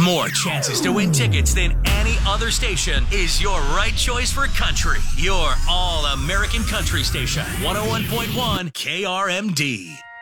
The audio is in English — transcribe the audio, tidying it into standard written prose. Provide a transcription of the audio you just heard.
more chances to win tickets than any other station is your right choice for country. Your all-American country station, 101.1 KRMD.